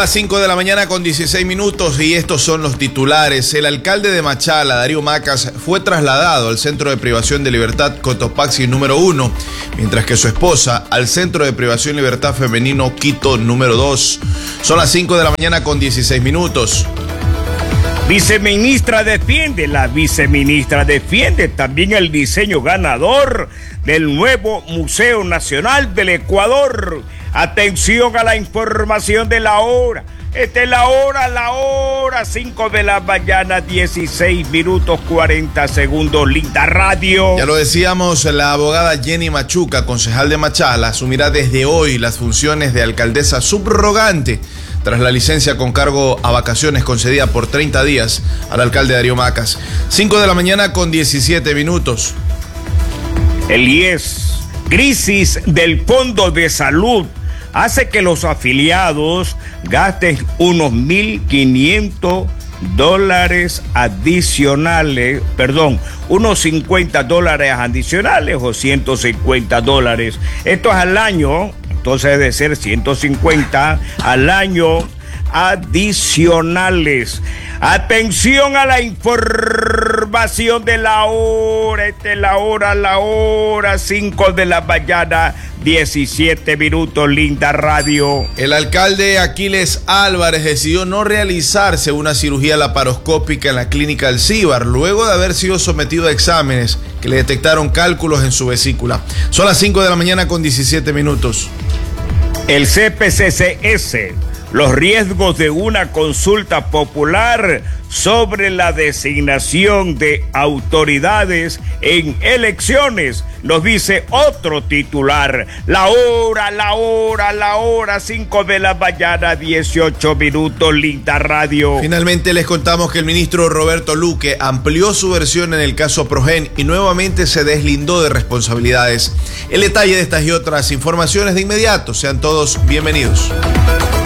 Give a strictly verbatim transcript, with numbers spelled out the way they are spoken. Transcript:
las cinco de la mañana con dieciséis minutos y estos son los titulares. El alcalde de Machala, Darío Macas, fue trasladado al Centro de Privación de Libertad Cotopaxi número uno, mientras que su esposa al Centro de Privación y Libertad Femenino Quito número dos. Son las cinco de la mañana con dieciséis minutos. Viceministra defiende, la viceministra defiende también el diseño ganador del nuevo Museo Nacional del Ecuador. Atención a la información de la hora. Esta es la hora, la hora, cinco de la mañana, dieciséis minutos cuarenta segundos, linda radio. Ya lo decíamos, la abogada Jenny Machuca, concejal de Machala, asumirá desde hoy las funciones de alcaldesa subrogante tras la licencia con cargo a vacaciones concedida por treinta días al alcalde Darío Macas. cinco de la mañana con diecisiete minutos. El I E S, crisis del Fondo de Salud, hace que los afiliados gasten unos mil quinientos dólares adicionales, perdón, unos cincuenta dólares adicionales o ciento cincuenta dólares. Esto es al año, entonces debe ser ciento cincuenta al año adicionales. Atención a la información de la hora, esta es la hora, la hora, cinco de la mañana, diecisiete minutos, linda radio. El alcalde Aquiles Álvarez decidió no realizarse una cirugía laparoscópica en la clínica Alcíbar, luego de haber sido sometido a exámenes que le detectaron cálculos en su vesícula. Son las cinco de la mañana con diecisiete minutos. El C P C C S, los riesgos de una consulta popular sobre la designación de autoridades en elecciones, nos dice otro titular. La hora, la hora, la hora, cinco de la mañana, dieciocho minutos, linda radio. Finalmente les contamos que el ministro Roberto Luque amplió su versión en el caso Progen y nuevamente se deslindó de responsabilidades. El detalle de estas y otras informaciones de inmediato. Sean todos bienvenidos.